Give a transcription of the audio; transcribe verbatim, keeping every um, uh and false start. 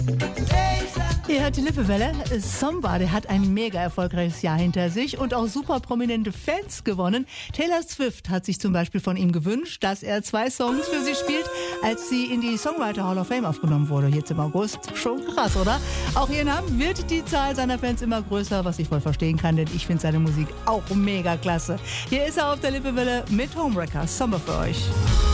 Ihr hört die Lippewelle. Somebody hat ein mega erfolgreiches Jahr hinter sich und auch super prominente Fans gewonnen. Taylor Swift hat sich zum Beispiel von ihm gewünscht, dass er zwei Songs für sie spielt, als sie in die Songwriter Hall of Fame aufgenommen wurde, jetzt im August. Schon krass, oder? Auch hier in Namen wird die Zahl seiner Fans immer größer, was ich voll verstehen kann, denn ich finde seine Musik auch mega klasse. Hier ist er auf der Lippewelle mit Homewrecker. Sommer für euch.